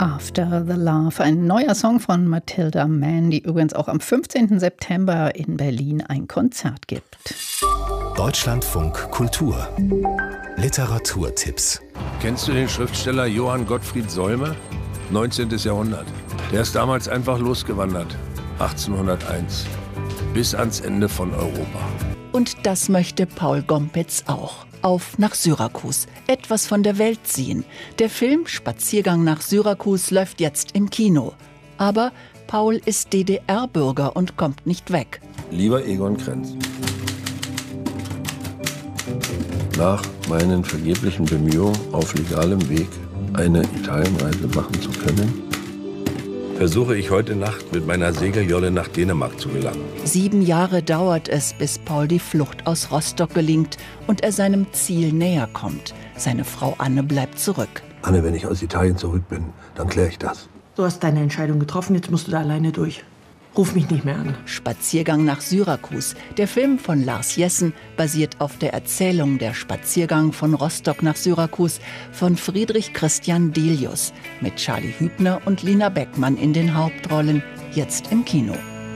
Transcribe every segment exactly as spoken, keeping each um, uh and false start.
After the Love, ein neuer Song von Matilda Mann, die übrigens auch am fünfzehnten September in Berlin ein Konzert gibt. Deutschlandfunk Kultur. Literaturtipps. Kennst du den Schriftsteller Johann Gottfried Säume? neunzehntes Jahrhundert. Der ist damals einfach losgewandert. achtzehnhunderteins. Bis ans Ende von Europa. Und das möchte Paul Gompertz auch. Auf nach Syrakus. Etwas von der Welt sehen. Der Film Spaziergang nach Syrakus läuft jetzt im Kino. Aber Paul ist D D R-Bürger und kommt nicht weg. Lieber Egon Krenz, nach meinen vergeblichen Bemühungen auf legalem Weg eine Italienreise machen zu können, versuche ich heute Nacht mit meiner Segeljolle nach Dänemark zu gelangen. Sieben Jahre dauert es, bis Paul die Flucht aus Rostock gelingt und er seinem Ziel näher kommt. Seine Frau Anne bleibt zurück. Anne, wenn ich aus Italien zurück bin, dann kläre ich das. Du hast deine Entscheidung getroffen, jetzt musst du da alleine durch. Ruf mich nicht mehr an. Spaziergang nach Syrakus. Der Film von Lars Jessen basiert auf der Erzählung Der Spaziergang von Rostock nach Syrakus von Friedrich Christian Delius mit Charlie Hübner und Lina Beckmann in den Hauptrollen, jetzt im Kino.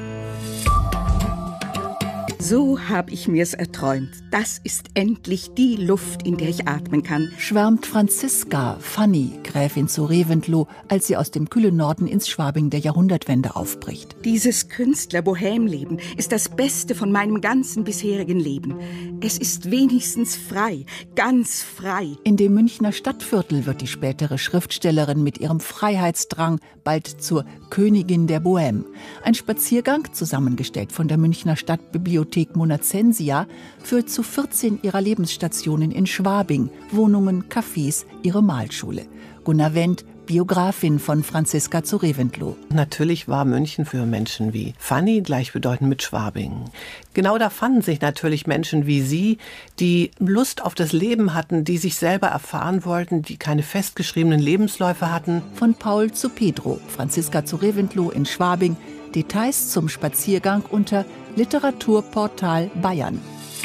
So habe ich mir's erträumt. Das ist endlich die Luft, in der ich atmen kann. Schwärmt Franziska, Fanny, Gräfin zu Reventlow, als sie aus dem kühlen Norden ins Schwabing der Jahrhundertwende aufbricht. Dieses Künstler-Bohème-Leben ist das Beste von meinem ganzen bisherigen Leben. Es ist wenigstens frei, ganz frei. In dem Münchner Stadtviertel wird die spätere Schriftstellerin mit ihrem Freiheitsdrang bald zur Königin der Bohème. Ein Spaziergang, zusammengestellt von der Münchner Stadtbibliothek Monacensia, führt zu vierzehn ihrer Lebensstationen in Schwabing, Wohnungen, Cafés, ihre Malschule. Gunnar Wendt, Biografin von Franziska zu Reventlow. Natürlich war München für Menschen wie Fanny gleichbedeutend mit Schwabing. Genau da fanden sich natürlich Menschen wie sie, die Lust auf das Leben hatten, die sich selber erfahren wollten, die keine festgeschriebenen Lebensläufe hatten. Von Paul zu Pedro, Franziska zu Reventlow in Schwabing. Details zum Spaziergang unter Literaturportal Bayern.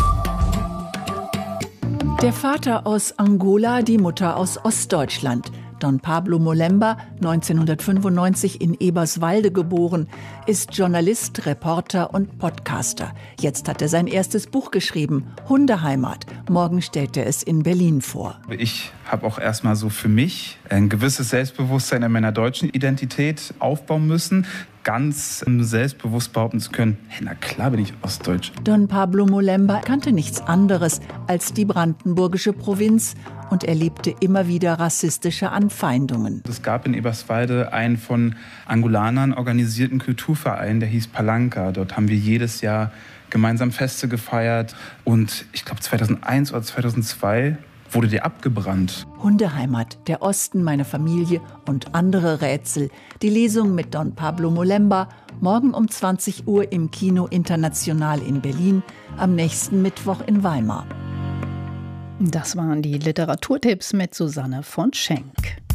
Der Vater aus Angola, die Mutter aus Ostdeutschland. Don Pablo Molemba, neunzehnhundertfünfundneunzig in Eberswalde geboren, ist Journalist, Reporter und Podcaster. Jetzt hat er sein erstes Buch geschrieben, Hundeheimat. Morgen stellt er es in Berlin vor. Ich habe auch erstmal so für mich ein gewisses Selbstbewusstsein in meiner deutschen Identität aufbauen müssen. Ganz selbstbewusst behaupten zu können, hey, na klar bin ich Ostdeutsch. Don Pablo Molemba kannte nichts anderes als die brandenburgische Provinz und erlebte immer wieder rassistische Anfeindungen. Es gab in Eberswalde einen von Angolanern organisierten Kulturverein, der hieß Palanca. Dort haben wir jedes Jahr gemeinsam Feste gefeiert und ich glaube zweitausendeins oder zweitausendzwei wurde der abgebrannt. Hundeheimat, der Osten, meine Familie und andere Rätsel. Die Lesung mit Don Pablo Molemba, morgen um zwanzig Uhr im Kino International in Berlin, am nächsten Mittwoch in Weimar. Das waren die Literaturtipps mit Susanne von Schenk.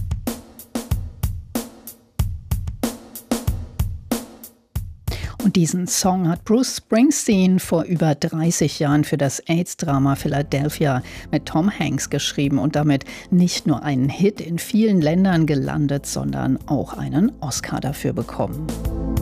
Und diesen Song hat Bruce Springsteen vor über dreißig Jahren für das AIDS-Drama Philadelphia mit Tom Hanks geschrieben und damit nicht nur einen Hit in vielen Ländern gelandet, sondern auch einen Oscar dafür bekommen.